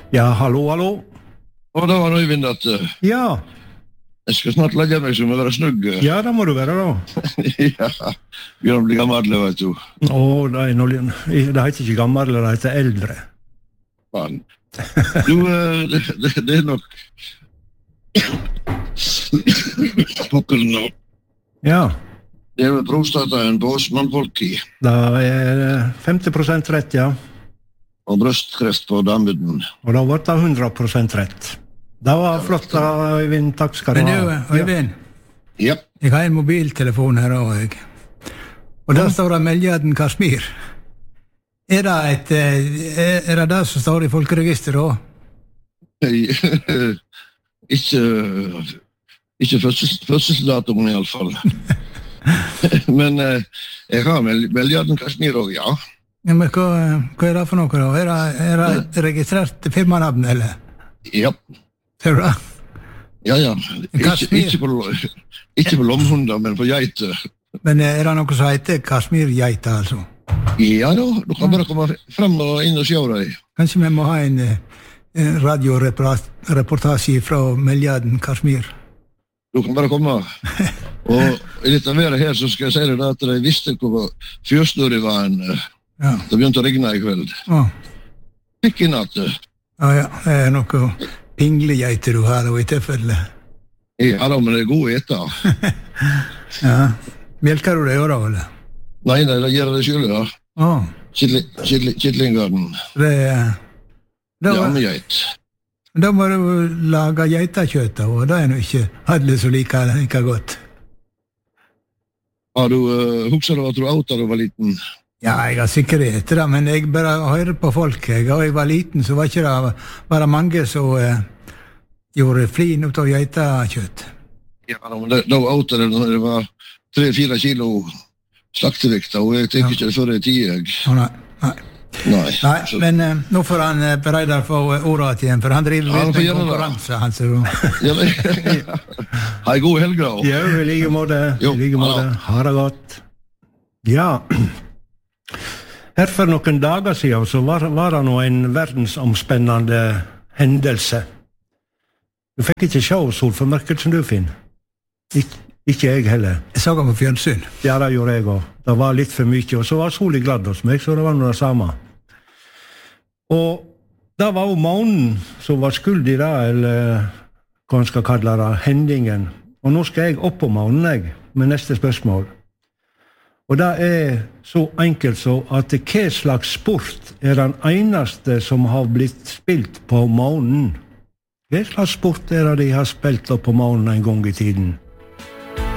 Ja, hallo. Og da var Øyvind at Ja. Jeg skal snart legge meg som å være snugg. Ja, det må du være da. Ja, begynner å bli gammel, vet du. Det heter ikke gammel, det heter eldre. Faen. Du, det er nok pokker nå. Ja. Det er prostataen på Osman-folk i. Det er 50% rett, ja. Og brøstkreft på damuden. Og da var det 100% rett. Det var flott, Øyvind. Takk skal du ha. Men du, Øyvind, Ja. jeg har en mobiltelefon her også, jeg. Og der står det Meljaden Kashmir. Er det det som står i folkeregisteret også? Ikke fødselsdatoen i alle fall. Men jeg har Meljaden Kashmir også, ja. Ja, men hva er det for noe da? Er det registrert firmanavn, eller? Ja. Ser du det? Ja. Kashmir. Ikke på lomhunder, men på geiter. Men er det noe som heter Kashmir-geita, altså? Ja da, du kan bare komme frem og inn og se deg. Kanskje vi må ha en radioreportasje fra Meljaden Kashmir? Du kan bare komme. Og i dette været her så skal jeg si deg at jeg visste hvor fjøsnurri var en... Ja. Det begynte å regne i kveld. Ikke i natt. Ja, det er noe pinglegeiter du har i tilfelle. Ja da, men det er god etter. Ja. Melker du det da, eller? Nei, det gjør det selv, ja. Kittlingarden. Jammegeit. Da må du lage geitakjøtt, og det er jo ikke alle som liker godt. Har du hukset over at du auta da du var liten? Ja, jeg har sikkert etter det, men jeg bare hører på folk. Da jeg var liten, så var ikke det bare mange som gjorde flin ut av geitakjøtt. Ja, men da auta det når det var 3-4 kilo slaktevekta, og jeg tenker ikke det før det 10, jeg. Nei, men nå får han Reidar få ordet igjen, for han driver litt med konkurranse, han ser du. Ha en god helg da. Ja, i like måte. Ha det godt. Ja. Her for noen dager siden så var det nå en verdensomspennende hendelse. Du fikk ikke se solformørkelsen du, Finn. Ikke jeg heller. Jeg så han på fjernsyn. Ja, det gjorde jeg også. Det var litt for mye, og så var solen glad hos meg, så det var noe det samme. Og det var jo månen som var skyld i det, eller hva man skal kalle det, hendingen. Og nå skal jeg opp på månen, jeg, med neste spørsmål. Og det er så enkelt så at hva slags sport er den eneste som har blitt spilt på månen? Hva slags sport er det de har spilt opp på månen en gang i tiden?